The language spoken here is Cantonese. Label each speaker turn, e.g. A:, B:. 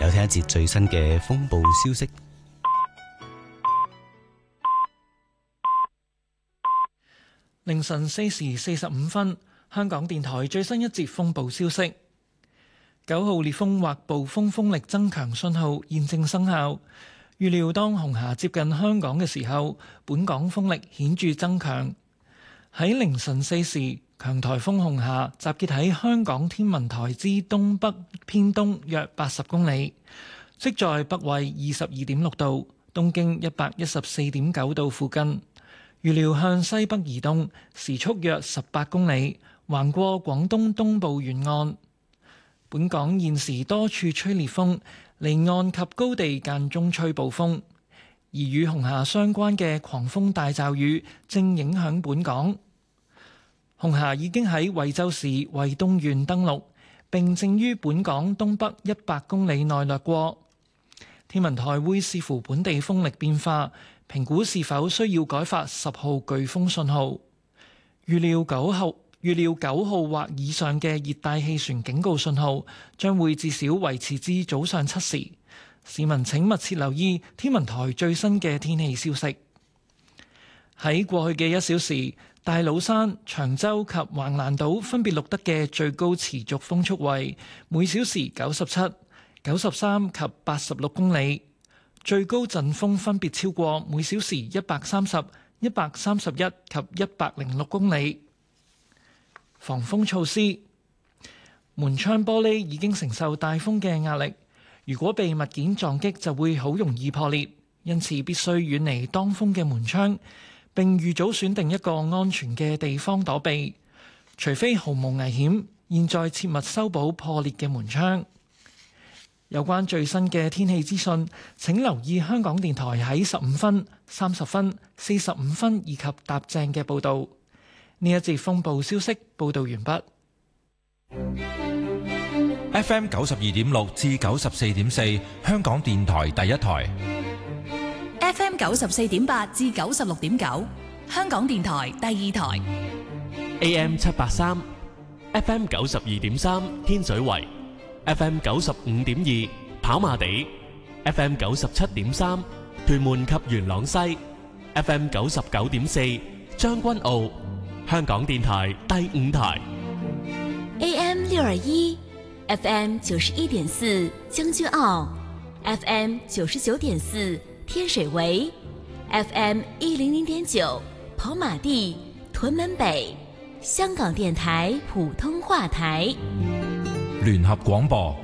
A: 有聽一節最新嘅風暴消息。
B: 凌晨4時45分，香港電台最新一節風暴消息。9號烈風或暴風風力增強信號現正生效。預料當紅霞接近香港嘅時候，本港風力顯著增強。喺凌晨4時，強颱風紅霞集結喺香港天文台之東北偏東約80公里，即在北緯22.6度、東經114.9度附近。預料向西北移動，時速約18公里，橫過廣東東部沿岸。本港現時多處吹烈風，離岸及高地間中吹暴風，而與紅霞相關嘅狂風大驟雨正影響本港。紅霞已經喺惠州市惠東縣登陸，並正於本港東北100公里內掠過。天文台會視乎本地風力變化，評估是否需要改發10號颶風信號。預料9號或以上嘅熱帶氣旋警告信號將會至少維持至早上7時。市民請密切留意天文台最新嘅天氣消息。喺過去嘅1小時，大老山、長洲及橫瀾島分別錄得嘅最高持續風速為每小時97、93及86公里，最高陣風分別超過每小時130、131及106公里。防風措施：門窗玻璃已經承受大風嘅壓力，如果被物件撞擊就會好容易破裂，因此必須遠離當風嘅門窗，並預早選定一個安全嘅地方躲避。除非毫無危險，現在切勿修補破裂嘅門窗。有關最新嘅天氣資訊，請留意香港電台喺15分、30分、45分以及踏正嘅報導。呢一節風暴消息報導完畢。
C: FM 92.6至94.4，香港電台第一台。
D: FM 94.8至96.9，香港電台第二台。
E: AM 783 FM 92.3，天水圍。FM 95.2，跑馬地。FM 97.3，屯門及元朗西。FM 99.4，將軍澳。香港電台第五台。
D: AM 621 FM 91.4，將軍澳。FM 99.4，天水圍。FM 100.9，跑馬地、屯門北。香港電台普通話台。
C: 聯合廣播